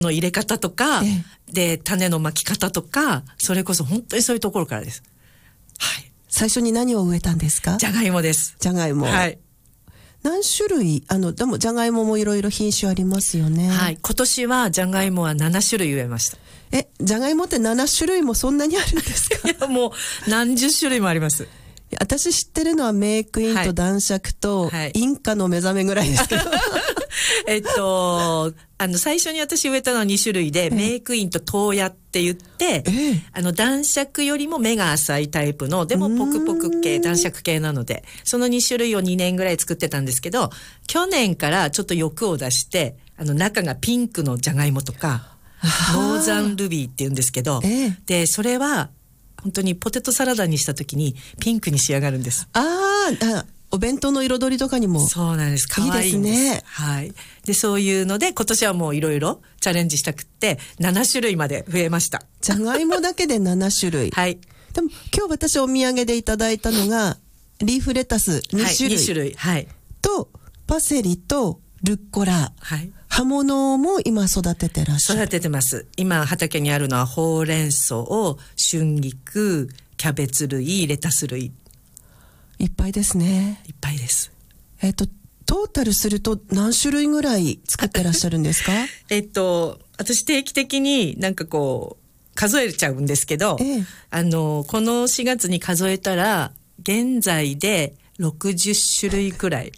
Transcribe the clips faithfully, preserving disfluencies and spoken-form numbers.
の入れ方とか、ええ、で種のまき方とか、それこそ本当にそういうところからです。はい。 最初に何を植えたんですか？ じゃがいもです。 じゃがいも。 はい。 何種類、あのでもじゃがいももいろいろ品種ありますよね。 はい。今年はじゃがいもはなな種類植えました。 え、じゃがいもってなな種類もそんなにあるんですか？ いや、もう何十種類もあります。 私知ってるのはメークインと男爵と、はい、インカの目覚めぐらいですけど。 えっと、あの、最初に私植えたのはに種類で、メークインとトーヤって言って、あの、男爵よりも目が浅いタイプの、でもポクポク系、男爵系なので、そのに種類をにねんぐらい作ってたんですけど、去年からちょっと欲を出して、あの、中がピンクのじゃがいもとか、ノーザンルビーって言うんですけど、ええ、で、それは、本当にポテトサラダにした時にピンクに仕上がるんです。 ああ、お弁当の彩りとかにも。 そうなんです。可愛いんです。いいですね。はい。で、そういうので、今年はもういろいろチャレンジしたくって、なな種類まで増えました。 じゃがいもだけでなな種類。 はい。 でも、今日私お土産でいただいたのが、リーフレタスに種類。はい、 に種類。はい。 と、パセリとルッコラ。 はい。 葉物も今育ててらっしゃる。 育ててます。今畑にあるのはほうれん草、春菊、キャベツ類、レタス類。 いっぱいですね。 いっぱいです。 えっと、トータルすると何種類ぐらい作ってらっしゃるんですか？ えっと、私定期的になんかこう、数えちゃうんですけど、ええ、あの、このしがつに数えたら、現在でろくじゅっ種類くらい。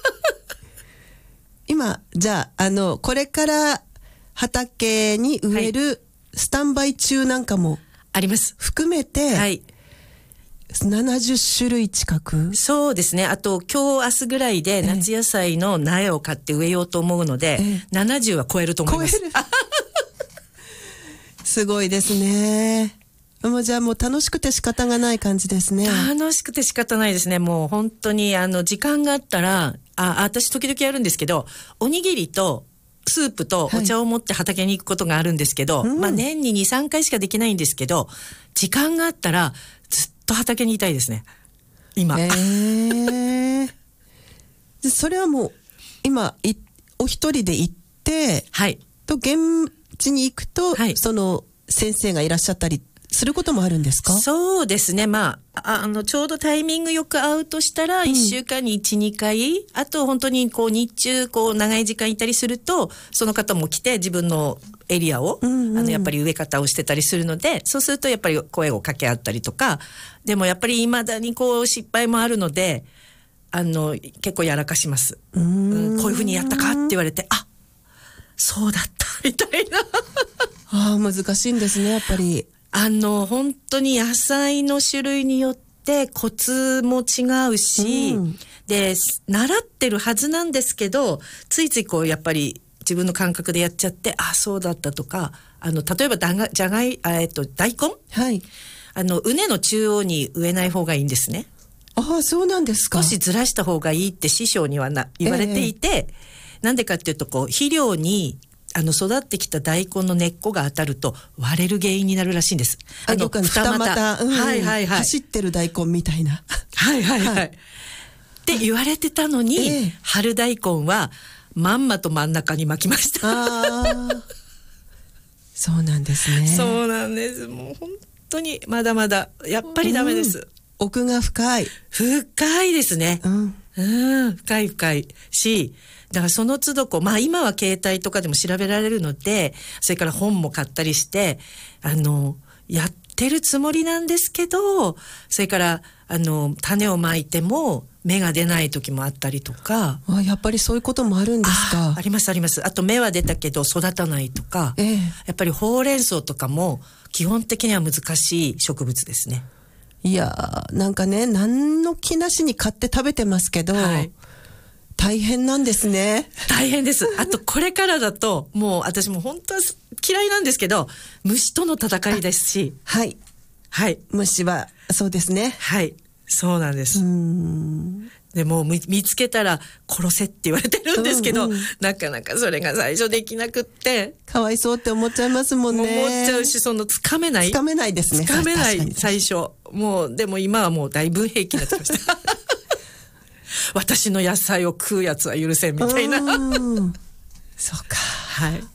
今、じゃあ、あの、これから畑に植えるスタンバイ中なんかもあります。 含めて、はい。ななじゅっ種類近く？ そうですね。あと、今日明日ぐらいで夏野菜の苗を買って植えようと思うので、ええ、ななじゅうは超えると思います。超える。 すごいですね。もうじゃあもう楽しくて仕方がない感じですね。 楽しくて仕方ないですね。もう本当にあの時間があったら、あ、私時々やるんですけど、おにぎりとスープとお茶を持って畑に行くことがあるんですけど、はい、まあ年にに、さんかいしかできないんですけど、時間があったらずっと畑にいたいですね。今。 へー。それはもう今いお一人で行って、はい。と現地に行くと、はい、その先生がいらっしゃったりすることもあるんですか？ そうですね。まあ、あの、ちょうどタイミングよく会うとしたら、いっしゅうかんにいち、にかい、あと本当にこう日中、こう長い時間いたりすると、その方も来て自分のエリアを、うんうん、あの、やっぱり植え方をしてたりするので、そうするとやっぱり声を掛け合ったりとか、でもやっぱり未だにこう失敗もあるので、あの、結構やらかします。うーん、うん、こういうふうにやったかって言われて、あ、そうだった、みたいな。 ああ、難しいんですね、やっぱり。 あの、本当に野菜の種類によってコツも違うし、うん、で、習ってるはずなんですけど、ついついこう、やっぱり自分の感覚でやっちゃって、あ、そうだったとか、あの、例えばだが、じゃがい、えっと、大根、はい。あの、畝の中央に植えない方がいいんですね。 ああ、そうなんですか。 少しずらした方がいいって師匠にはな言われていて、えー、なんでかっていうと、こう、肥料に、あの育ってきた大根の根っこが当たると割れる原因になるらしいんです。 あの二股、うん、はいはいはい、走ってる大根みたいな。 はいはいはい。はい、って言われてたのに、えー、春大根はまんまと真ん中に巻きました。 あそうなんですね。 そうなんです。もう本当にまだまだやっぱりダメです。うん、 奥が深い。 深いですね。うん、うん、深い深いし。だからその都度こう、まあ今は携帯とかでも調べられるので、それから本も買ったりして、あの、やってるつもりなんですけど、それから、あの、種をまいても芽が出ない時もあったりとか。 あ、やっぱりそういうこともあるんですか？ あ、ありますあります。あと芽は出たけど育たないとか、ええ、やっぱりほうれん草とかも基本的には難しい植物ですね。 いやー、なんかね、何の気なしに買って食べてますけど、はい、大変なんですね。 大変です。あとこれからだともう私も本当は嫌いなんですけど、虫との戦いですし、 はいはい、虫はそうですね。 はい、そうなんです。うーん、でも見つけたら殺せって言われてるんですけど、うんうん、なかなかそれが最初できなくって、 かわいそうって思っちゃいますもんね。 思っちゃうし、そのつかめない。 つかめないですね。 つかめない最初。もうでも今はもうだいぶ平気になってました。私の野菜を食うやつは許せんみたいな。 そうか。 はい。